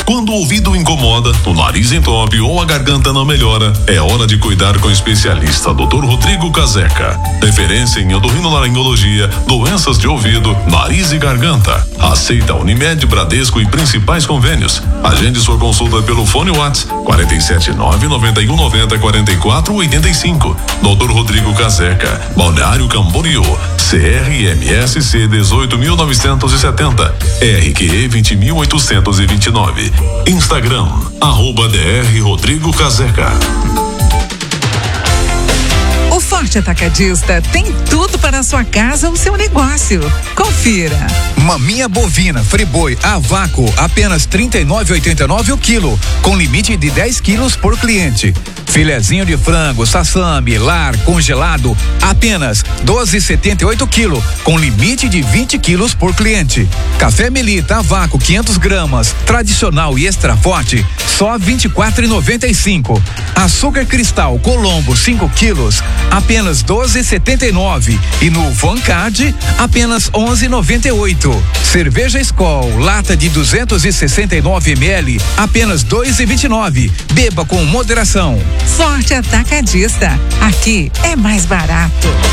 Quando o ouvido incomoda, o nariz entope ou a garganta não melhora, é hora de cuidar com o especialista Dr. Rodrigo Caseca. Referência em otorrinolaringologia, doenças de ouvido, nariz e garganta. Aceita Unimed, Bradesco e principais convênios. Agende sua consulta pelo fone WhatsApp 479-9190-4485. Dr. Rodrigo Caseca, Balneário Camboriú, CRMSC 18.970, RQE 20.829. Instagram, @DR Rodrigo Caseca. O Forte Atacadista tem tudo para a sua casa ou seu negócio. Confira. Maminha bovina Friboi a vácuo, apenas R$39,89 o quilo, com limite de 10 quilos por cliente. Filezinho de frango, sassami, lar, congelado, apenas R$12,78 quilo, com limite de 20 quilos por cliente. Café Melita a vácuo 500 gramas, tradicional e extra forte, só R$24,95. Açúcar Cristal Colombo 5 quilos, apenas R$12,79. E no Vancard, apenas R$11,98. Cerveja Skol, lata de 269 ml, apenas R$2,29. Beba com moderação. Forte Atacadista. Aqui é mais barato.